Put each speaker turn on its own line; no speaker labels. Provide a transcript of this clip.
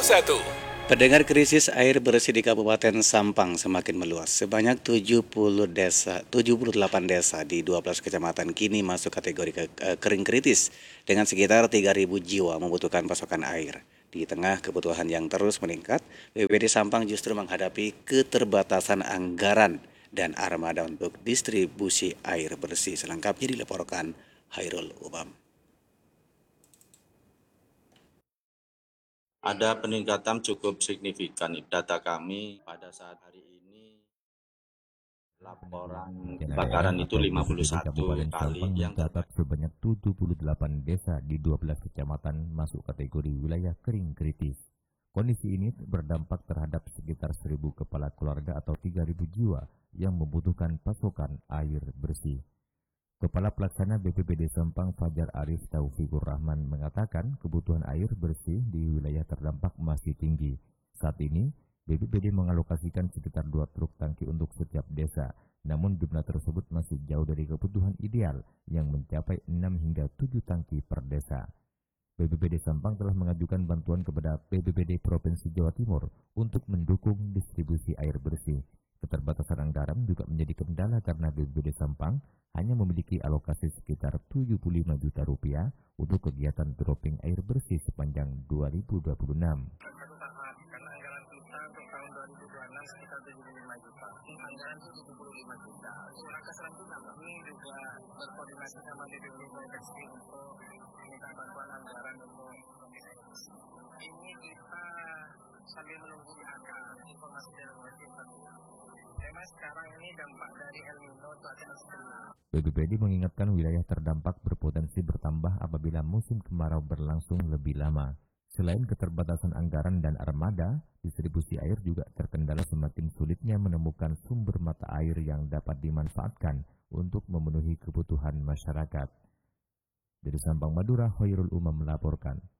Pendengar, krisis air bersih di Kabupaten Sampang semakin meluas. Sebanyak 78 desa di 12 kecamatan kini masuk kategori kering kritis dengan sekitar 3.000 jiwa membutuhkan pasokan air. Di tengah kebutuhan yang terus meningkat, BPBD Sampang justru menghadapi keterbatasan anggaran dan armada untuk distribusi air bersih. Selengkapnya dilaporkan Hairul Umam.
Ada peningkatan cukup signifikan. Data kami pada saat hari ini laporan kebakaran itu 51 kali yang
tercatat sebanyak 78 desa di 12 kecamatan masuk kategori wilayah kering kritis. Kondisi ini berdampak terhadap sekitar 1.000 kepala keluarga atau 3.000 jiwa yang membutuhkan pasokan air bersih. Kepala Pelaksana BPBD Sampang Fajar Arif Taufikur Rahman mengatakan kebutuhan air bersih di wilayah terdampak masih tinggi. Saat ini, BPBD mengalokasikan sekitar 2 truk tangki untuk setiap desa, namun jumlah tersebut masih jauh dari kebutuhan ideal yang mencapai 6 hingga 7 tangki per desa. BPBD Sampang telah mengajukan bantuan kepada BPBD Provinsi Jawa Timur untuk mendukung distribusi air bersih. Keterbatasan anggaran juga menjadi kendala karena BPBD Sampang hanya memiliki alokasi sekitar 75 juta rupiah untuk kegiatan dropping air bersih sepanjang 2026.
Karena anggaran kita untuk tahun 2026 sekitar 75 juta. Anggaran itu 75 juta. Langkah selanjutnya kami juga berkoordinasi sama BPBD Provinsi untuk minta bantuan anggaran untuk ini kita sambil menunggu informasi dari pemerintah. Memang sekarang ini dampak dari El Nino cuaca ekstrim.
BPBD mengingatkan wilayah terdampak berpotensi bertambah apabila musim kemarau berlangsung lebih lama. Selain keterbatasan anggaran dan armada, distribusi air juga terkendala semakin sulitnya menemukan sumber mata air yang dapat dimanfaatkan untuk memenuhi kebutuhan masyarakat. Dari Sampang, Madura, Hoirul Umam melaporkan.